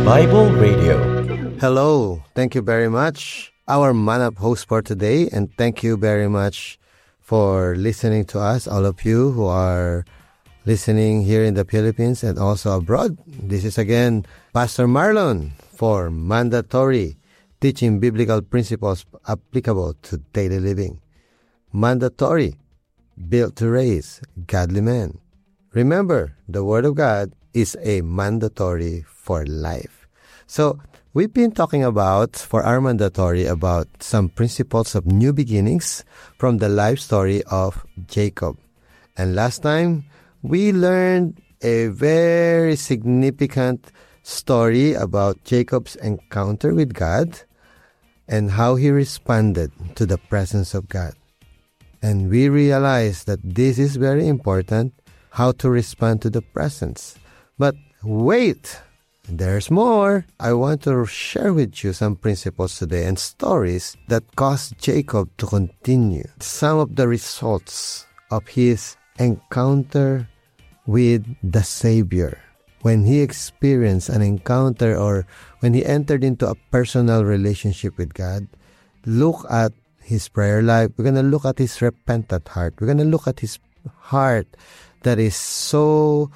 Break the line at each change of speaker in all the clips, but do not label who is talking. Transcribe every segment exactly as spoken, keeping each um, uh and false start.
Bible Radio.
Hello, thank you very much, our Manap host for today, and thank you very much for listening to us, all of you who are listening here in the Philippines and also abroad. This is again Pastor Marlon for Mandatory, teaching biblical principles applicable to daily living. Mandatory, built to raise godly men. Remember, the Word of God is a mandatory for life. So, we've been talking about, for our mandatory, about some principles of new beginnings from the life story of Jacob. And last time, we learned a very significant story about Jacob's encounter with God and how he responded to the presence of God. And we realized that this is very important, how to respond to the presence. But wait! There's more. I want to share with you some principles today and stories that caused Jacob to continue. Some of the results of his encounter with the Savior. When he experienced an encounter or when he entered into a personal relationship with God, look at his prayer life. We're going to look at his repentant heart. We're going to look at his heart that is so,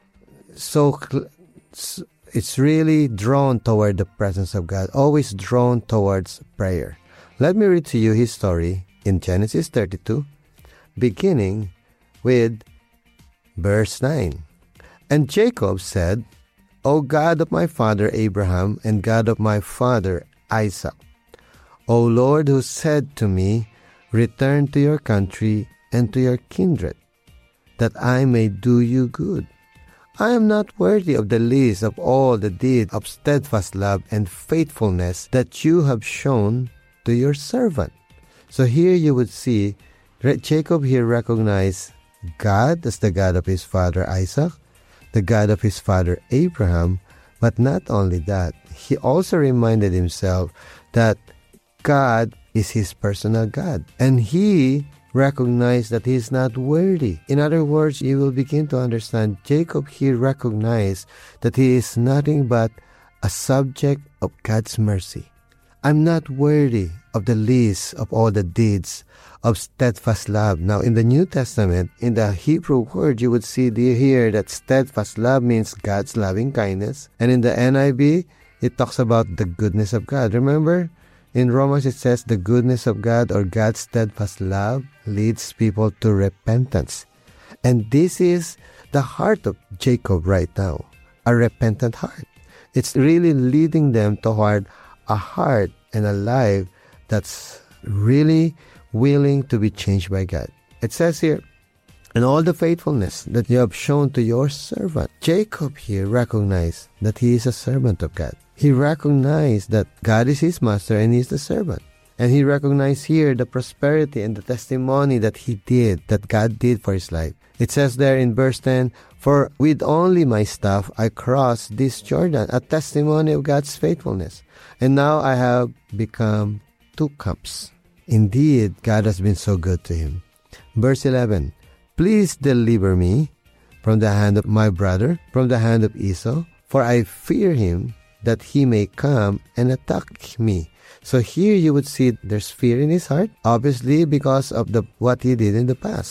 so, so it's really drawn toward the presence of God, always drawn towards prayer. Let me read to you his story in Genesis thirty-two, beginning with verse nine. And Jacob said, O God of my father Abraham and God of my father Isaac, O Lord, who said to me, return to your country and to your kindred, that I may do you good. I am not worthy of the least of all the deeds of steadfast love and faithfulness that you have shown to your servant. So here you would see, Jacob here recognized God as the God of his father Isaac, the God of his father Abraham, but not only that, he also reminded himself that God is his personal God, and he recognize that he is not worthy. In other words, you will begin to understand Jacob here recognized that he is nothing but a subject of God's mercy. I'm not worthy of the least of all the deeds of steadfast love. Now, in the New Testament, in the Hebrew word, you would see here that steadfast love means God's loving kindness. And in the N I V, it talks about the goodness of God. Remember? In Romans, it says the goodness of God or God's steadfast love leads people to repentance. And this is the heart of Jacob right now, a repentant heart. It's really leading them toward a heart and a life that's really willing to be changed by God. It says here, and all the faithfulness that you have shown to your servant. Jacob here recognized that he is a servant of God. He recognized that God is his master and he is the servant. And he recognized here the prosperity and the testimony that he did, that God did for his life. It says there in verse ten, for with only my staff I crossed this Jordan, a testimony of God's faithfulness. And now I have become two camps. Indeed, God has been so good to him. Verse eleven, please deliver me from the hand of my brother, from the hand of Esau, for I fear him, that he may come and attack me. So here you would see there's fear in his heart, obviously because of the what he did in the past.